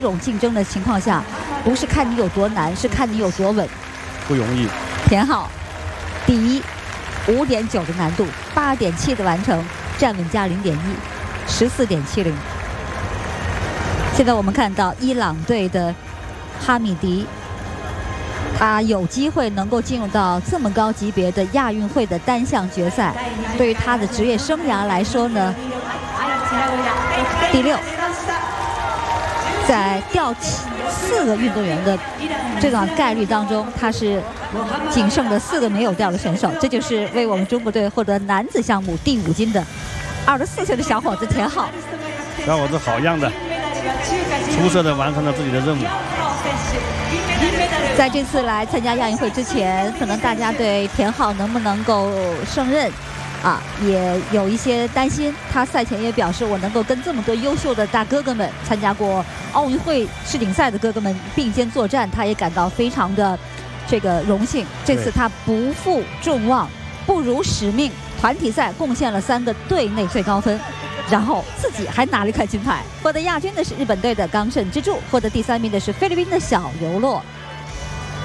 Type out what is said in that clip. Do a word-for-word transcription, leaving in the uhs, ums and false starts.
这种竞争的情况下，不是看你有多难，是看你有多稳。 不容易。 田浩，第一，五点九的难度，八点七的完成，站稳加零点一，十四点七零。现在我们看到伊朗队的哈米迪，他有机会能够进入到这么高级别的亚运会的单项决赛，对于他的职业生涯来说呢，第六。在吊起四个运动员的这种概率当中，他是仅剩的四个没有掉的选手，这就是为我们中国队获得男子项目第五金的二十四岁的小伙子田浩。 小伙子好样的，出色的完成了自己的任务。 在这次来参加亚运会之前，可能大家对田浩能不能够胜任啊，也有一些担心。他赛前也表示，我能够跟这么多优秀的大哥哥们，参加过奥运会世锦赛的哥哥们并肩作战，他也感到非常的这个荣幸。这次他不负众望，不辱使命，团体赛贡献了三个队内最高分，然后自己还拿了一块金牌。获得亚军的是日本队的冈慎之助，获得第三名的是菲律宾的小游洛。